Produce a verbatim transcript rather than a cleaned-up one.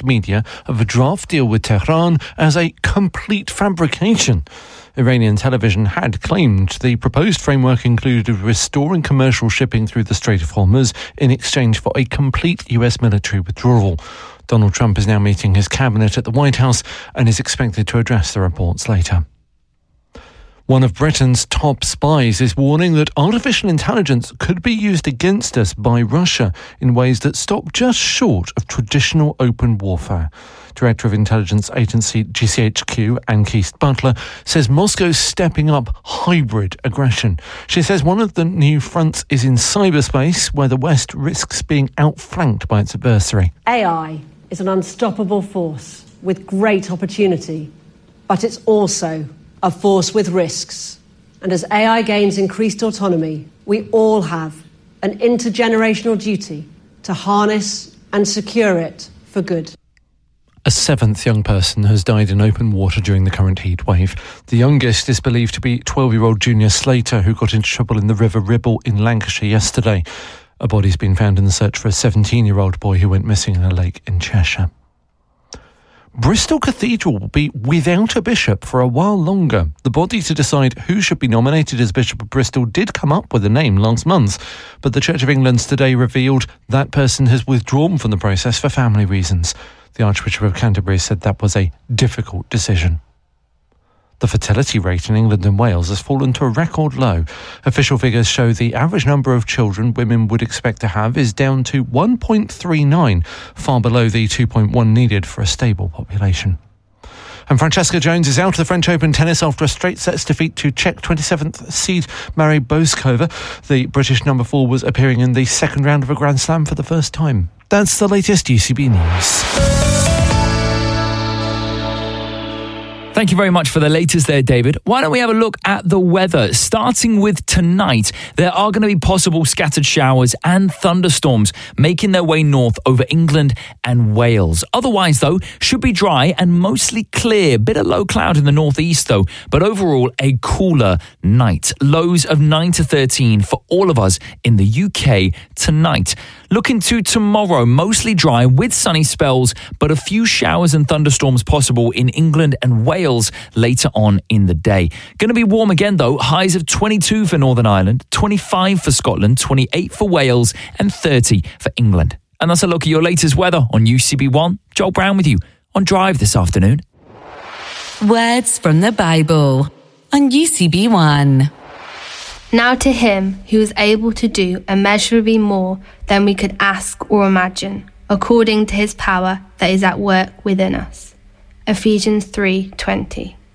media of a draft deal with Tehran as a complete fabrication. Iranian television had claimed the proposed framework included restoring commercial shipping through the Strait of Hormuz in exchange for a complete U S military withdrawal. Donald Trump is now meeting his cabinet at the White House and is expected to address the reports later. One of Britain's top spies is warning that artificial intelligence could be used against us by Russia in ways that stop just short of traditional open warfare. Director of Intelligence Agency G C H Q, Anne Keast-Butler, says Moscow's stepping up hybrid aggression. She says one of the new fronts is in cyberspace, where the West risks being outflanked by its adversary. A I is an unstoppable force with great opportunity, but it's also a force with risks. And as A I gains increased autonomy, we all have an intergenerational duty to harness and secure it for good. A seventh young person has died in open water during the current heat wave. The youngest is believed to be twelve-year-old Junior Slater, who got into trouble in the River Ribble in Lancashire yesterday. A body's been found in the search for a seventeen-year-old boy who went missing in a lake in Cheshire. Bristol Cathedral will be without a bishop for a while longer. The body to decide who should be nominated as Bishop of Bristol did come up with a name last month, but the Church of England today revealed that person has withdrawn from the process for family reasons. The Archbishop of Canterbury said that was a difficult decision. The fertility rate in England and Wales has fallen to a record low. Official figures show the average number of children women would expect to have is down to one point three nine, far below the two point one needed for a stable population. And Francesca Jones is out of the French Open tennis after a straight sets defeat to Czech twenty-seventh seed Mary Boskova. The British number four was appearing in the second round of a Grand Slam for the first time. That's the latest U C B News. Thank you very much for the latest there, David. Why don't we have a look at the weather? Starting with tonight, there are going to be possible scattered showers and thunderstorms making their way north over England and Wales. Otherwise, though, should be dry and mostly clear. Bit of low cloud in the northeast, though, but overall a cooler night. Lows of nine to thirteen for all of us in the U K tonight. Looking to tomorrow, mostly dry with sunny spells, but a few showers and thunderstorms possible in England and Wales later on in the day. Going to be warm again, though. Highs of twenty-two for Northern Ireland, twenty-five for Scotland, twenty-eight for Wales, and thirty for England. And that's a look at your latest weather on U C B One. Joel Brown with you on Drive this afternoon. Words from the Bible on U C B One. Now to him who is able to do immeasurably more than we could ask or imagine, according to his power that is at work within us. Ephesians three twenty.